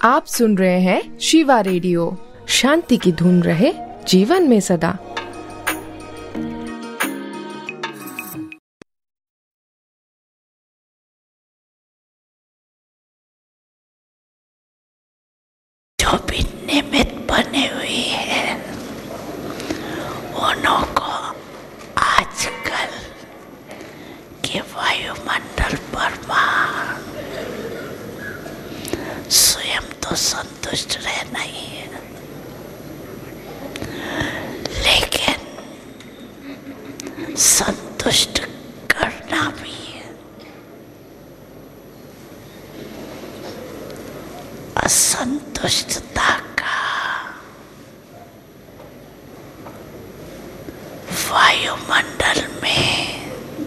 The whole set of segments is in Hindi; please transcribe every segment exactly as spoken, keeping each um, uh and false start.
आप सुन रहे हैं शिवा रेडियो। शांति की धुन रहे जीवन में सदा। जो भी निमित्त बने हुए हैं उन्हों को आजकल के वायुमंडल परमाणु स्वयं तो संतुष्ट रहना ही है, लेकिन संतुष्ट करना भी है। असंतुष्टता का वायुमंडल में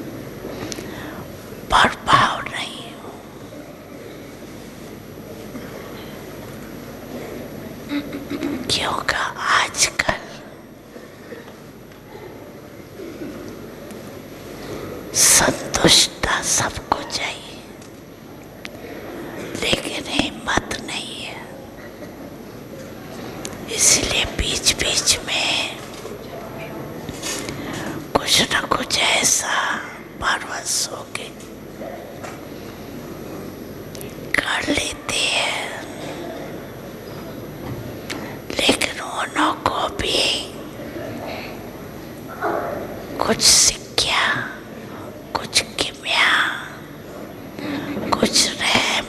प्रभाव नहीं हो। क्योंकि आजकल संतुष्टता सबको चाहिए, लेकिन हिम्मत नहीं है। इसलिए बीच बीच में कुछ न कुछ ऐसा परवश होके कर लेते हैं, लेकिन उन्हों को भी कुछ सिक्ख्या, कुछ किमिया, कुछ रहम,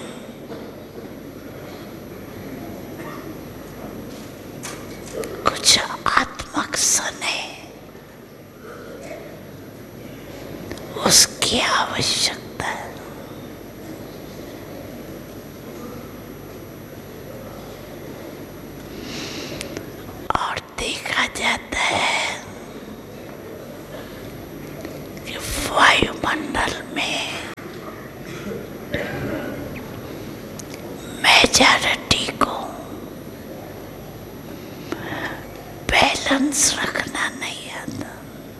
कुछ आत्मक सने उसकी आवश्यकता है। और देखा जाता है कि वायुमंडल में मेजॉरिटी को बैलेंस रखना नहीं आता।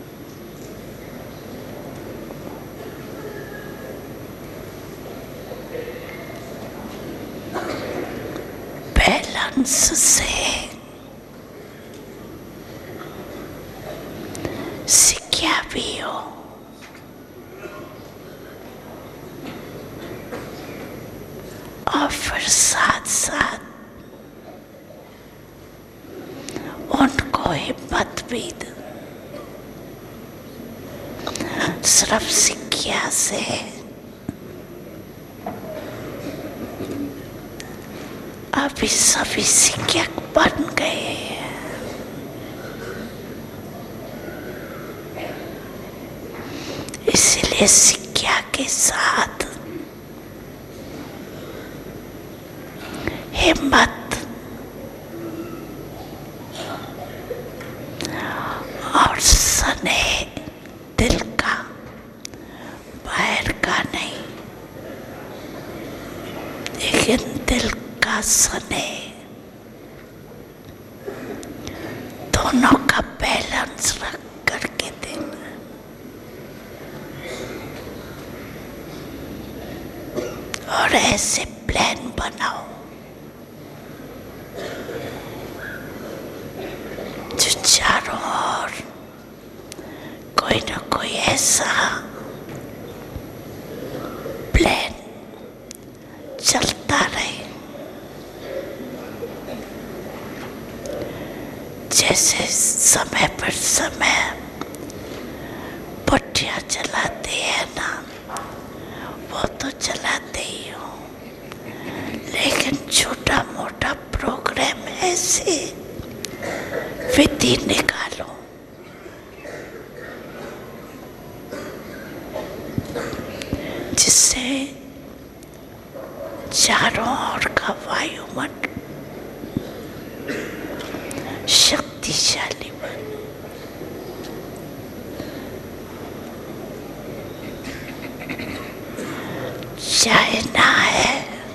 बैलेंस से सिक्ख्या भी हो, और फिर साथ साथ उनको हिम्मत भी दो। सिर्फ सिक्ख्या से अभी सभी शिक्षक बन गए हैं। इसलिए शिक्षा के साथ हिम्मत और स्नेह, दिल का, बाहर का नहीं, लेकिन दिल का स्नेह, दोनों का बैलेंस रख करके देना। और ऐसे प्लान बनाओ जो चारों ओर कोई ना कोई ऐसा प्लान चलता रहे, जैसे समय पर समय पट्टियाँ चलाते हैं ना, वो तो चलाते ही हो, लेकिन छोटा मोटा प्रोग्राम ऐसे विधि निकालो जिससे चारों ओर का वायुमंडल शक्तिशाली बने। चाइना है,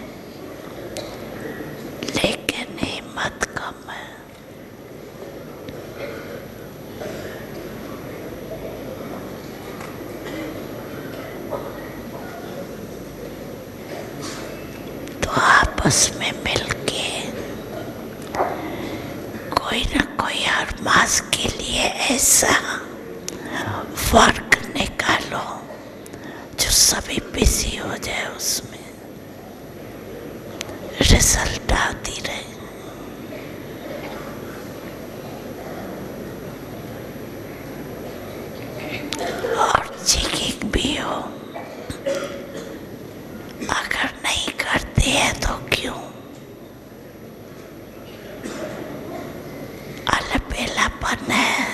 लेकिन हिम्मत कम है। तो आप आपस में मिलके कोई ना कोई हर मास के लिए ऐसा वर्क निकालो जो सभी बिजी हो जाए, उसमें रिजल्ट आती रहे। और चेकिंग भी हो, अगर नहीं करते हैं तो क्यों? अलबेलापन है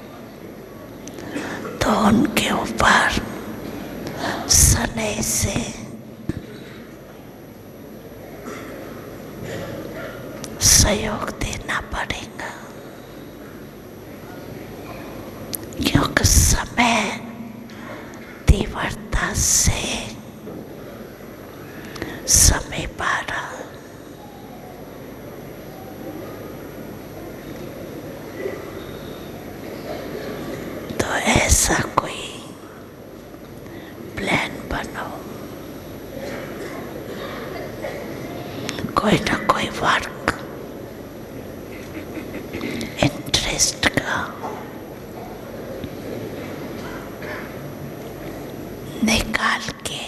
तो उनके ऊपर स्नेह से सहयोग देना पड़ेगा, क्योंकि समय तीव्रता से समय पारा। तो ऐसा कोई प्लान बनाओ, कोई ना कोई वर्क इंटरेस्ट का निकाल के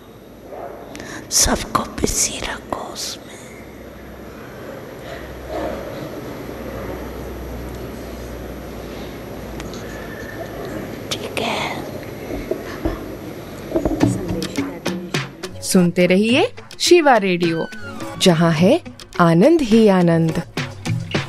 सबको बिजी रखो उसमें। ठीक है। सुनते रहिए शिवा रेडियो, जहाँ है आनंद ही आनंद।